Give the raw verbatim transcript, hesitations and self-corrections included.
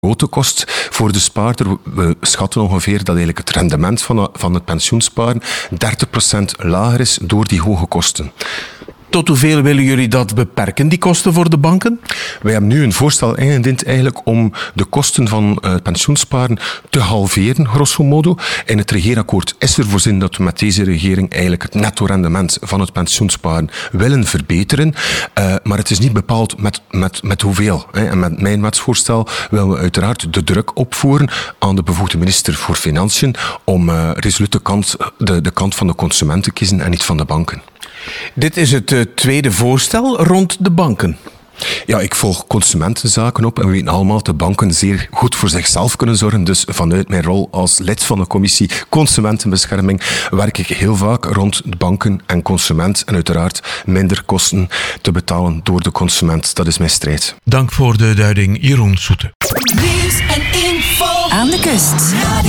grote kost voor de spaarder. We schatten ongeveer dat eigenlijk het rendement van, van het pensioensparen dertig procent lager is door die hoge kosten. Tot hoeveel willen jullie dat beperken, die kosten voor de banken? Wij hebben nu een voorstel ingediend eigenlijk om de kosten van uh, pensioensparen te halveren, grosso modo. In het regeerakkoord is er voorzien dat we met deze regering eigenlijk het netto-rendement van het pensioensparen willen verbeteren. Uh, maar het is niet bepaald met, met, met hoeveel. Hè. En met mijn wetsvoorstel willen we uiteraard de druk opvoeren aan de bevoegde minister voor Financiën om uh, resoluut de kant, de, de kant van de consument te kiezen en niet van de banken. Dit is het uh, tweede voorstel rond de banken. Ja, ik volg consumentenzaken op en we weten allemaal dat de banken zeer goed voor zichzelf kunnen zorgen. Dus vanuit mijn rol als lid van de commissie Consumentenbescherming werk ik heel vaak rond de banken en consument en uiteraard minder kosten te betalen door de consument. Dat is mijn strijd. Dank voor de duiding, Jeroen Soete. Nieuws en info aan de kust.